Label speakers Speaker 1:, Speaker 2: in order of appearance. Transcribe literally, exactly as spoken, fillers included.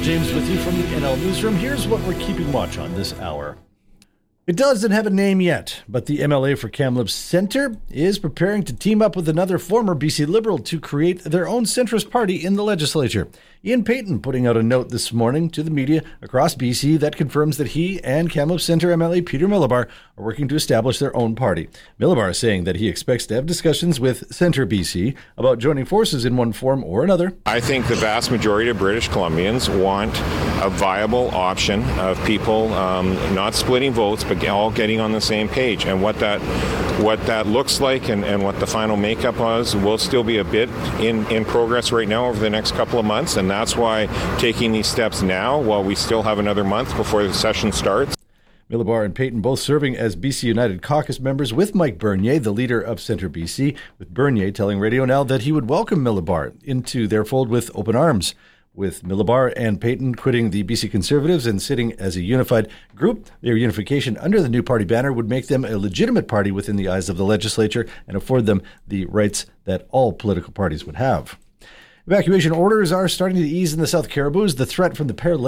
Speaker 1: James with you from the N L Newsroom. Here's what we're keeping watch on this hour. It doesn't have a name yet, but the M L A for Kamloops Centre is preparing to team up with another former B C Liberal to create their own centrist party in the legislature. Ian Payton putting out a note this morning to the media across B C that confirms that he and Kamloops Centre M L A Peter Milobar are working to establish their own party. Milobar is saying that he expects to have discussions with Centre B C about joining forces in one form or another.
Speaker 2: I think the vast majority of British Columbians want a viable option of people um, not splitting votes, but all getting on the same page. And what that what that looks like and, and what the final makeup was will still be a bit in, in progress right now over the next couple of months. And that's why taking these steps now, while we still have another month before the session starts.
Speaker 1: Milobar and Payton both serving as B C United caucus members with Mike Bernier, the leader of Centre B C, with Bernier telling Radio Now that he would welcome Milobar into their fold with open arms. With Milobar and Payton quitting the B C Conservatives and sitting as a unified group, their unification under the new party banner would make them a legitimate party within the eyes of the legislature and afford them the rights that all political parties would have. Evacuation orders are starting to ease in the South Cariboo as the threat from the Pear Lake